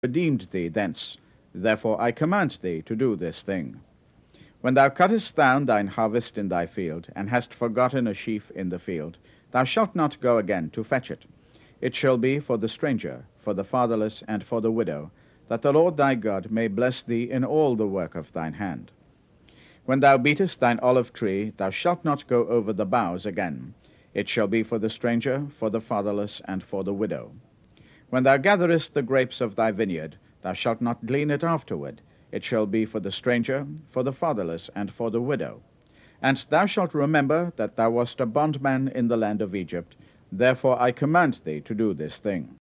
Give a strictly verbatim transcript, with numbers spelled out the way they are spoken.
redeemed thee thence. Therefore I command thee to do this thing. When thou cuttest down thine harvest in thy field, and hast forgotten a sheaf in the field, thou shalt not go again to fetch it. It shall be for the stranger, for the fatherless, and for the widow, that the Lord thy God may bless thee in all the work of thine hand. When thou beatest thine olive tree, thou shalt not go over the boughs again. It shall be for the stranger, for the fatherless, and for the widow. When thou gatherest the grapes of thy vineyard, thou shalt not glean it afterward. It shall be for the stranger, for the fatherless, and for the widow. And thou shalt remember that thou wast a bondman in the land of Egypt. Therefore I command thee to do this thing.